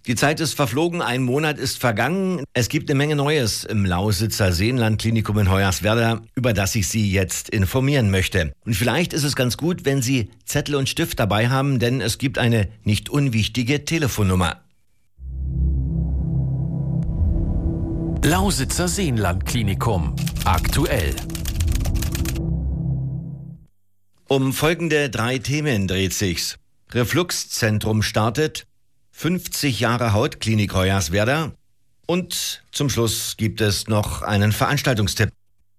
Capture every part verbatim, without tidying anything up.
Die Zeit ist verflogen, ein Monat ist vergangen. Es gibt eine Menge Neues im Lausitzer Seenlandklinikum in Hoyerswerda, über das ich Sie jetzt informieren möchte. Und vielleicht ist es ganz gut, wenn Sie Zettel und Stift dabei haben, denn es gibt eine nicht unwichtige Telefonnummer. Lausitzer Seenlandklinikum. Aktuell. Um folgende drei Themen dreht sich's. Refluxzentrum startet, fünfzig Jahre Hautklinik Hoyerswerda und zum Schluss gibt es noch einen Veranstaltungstipp.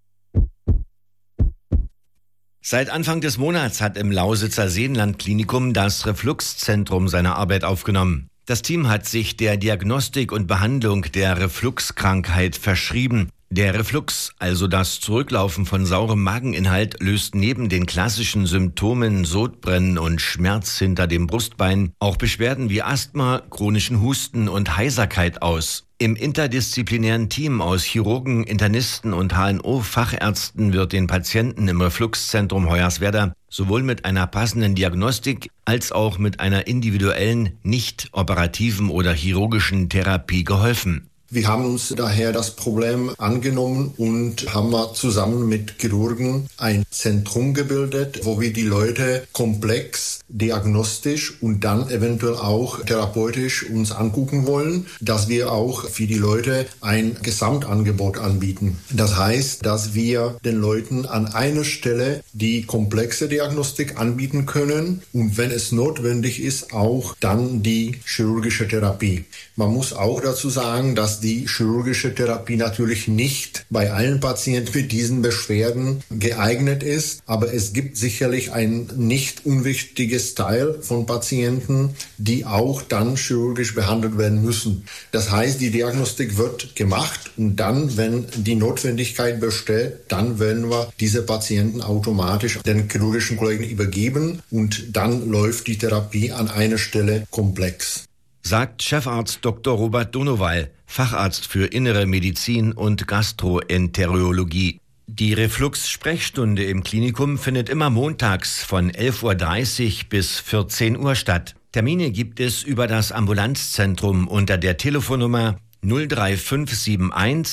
Seit Anfang des Monats hat im Lausitzer Seenlandklinikum das Refluxzentrum seine Arbeit aufgenommen. Das Team hat sich der Diagnostik und Behandlung der Refluxkrankheit verschrieben. Der Reflux, also das Zurücklaufen von saurem Mageninhalt, löst neben den klassischen Symptomen Sodbrennen und Schmerz hinter dem Brustbein auch Beschwerden wie Asthma, chronischen Husten und Heiserkeit aus. Im interdisziplinären Team aus Chirurgen, Internisten und H N O-Fachärzten wird den Patienten im Refluxzentrum Hoyerswerda sowohl mit einer passenden Diagnostik als auch mit einer individuellen, nicht operativen oder chirurgischen Therapie geholfen. Wir haben uns daher das Problem angenommen und haben zusammen mit Chirurgen ein Zentrum gebildet, wo wir die Leute komplex, diagnostisch und dann eventuell auch therapeutisch uns angucken wollen, dass wir auch für die Leute ein Gesamtangebot anbieten. Das heißt, dass wir den Leuten an einer Stelle die komplexe Diagnostik anbieten können und wenn es notwendig ist, auch dann die chirurgische Therapie. Man muss auch dazu sagen, dass die chirurgische Therapie natürlich nicht bei allen Patienten mit diesen Beschwerden geeignet ist, aber es gibt sicherlich ein nicht unwichtiges Teil von Patienten, die auch dann chirurgisch behandelt werden müssen. Das heißt, die Diagnostik wird gemacht und dann, wenn die Notwendigkeit besteht, dann werden wir diese Patienten automatisch den chirurgischen Kollegen übergeben und dann läuft die Therapie an einer Stelle komplex. Sagt Chefarzt Doktor Robert Donowal, Facharzt für Innere Medizin und Gastroenterologie. Die Reflux-Sprechstunde im Klinikum findet immer montags von elf Uhr dreißig bis vierzehn Uhr statt. Termine gibt es über das Ambulanzzentrum unter der Telefonnummer null drei fünf sieben eins